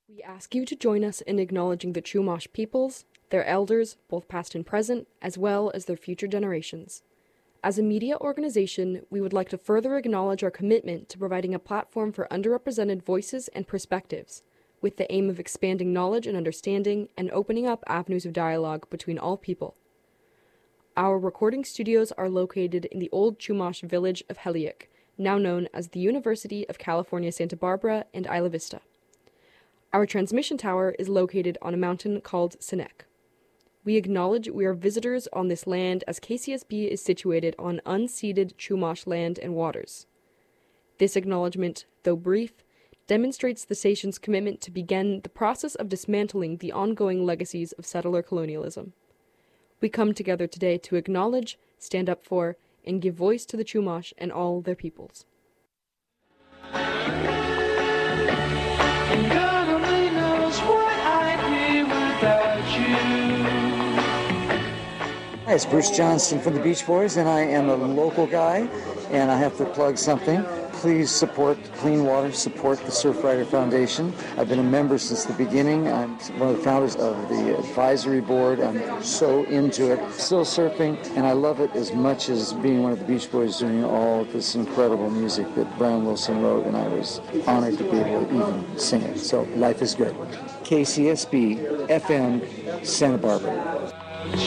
We ask you to join us in acknowledging the Chumash peoples, their elders, both past and present, as well as their future generations. As a media organization, we would like to further acknowledge our commitment to providing a platform for underrepresented voices and perspectives, with the aim of expanding knowledge and understanding and opening up avenues of dialogue between all people. Our recording studios are located in the old Chumash village of Heliuk, now known as the University of California, Santa Barbara and Isla Vista. Our transmission tower is located on a mountain called Sinek. We acknowledge we are visitors on this land as KCSB is situated on unceded Chumash land and waters. This acknowledgement, though brief, demonstrates the station's commitment to begin the process of dismantling the ongoing legacies of settler colonialism. We come together today to acknowledge, stand up for, and give voice to the Chumash and all their peoples. Hi, it's Bruce Johnston from the Beach Boys, and I am a local guy, and I have to plug something. Please support clean water, support the Surfrider Foundation. I've been a member since the beginning. I'm one of the founders of the advisory board. I'm so into it. Still surfing, and I love it as much as being one of the Beach Boys doing all of this incredible music that Brian Wilson wrote, and I was honored to be able to even sing it. So life is good. KCSB FM, Santa Barbara.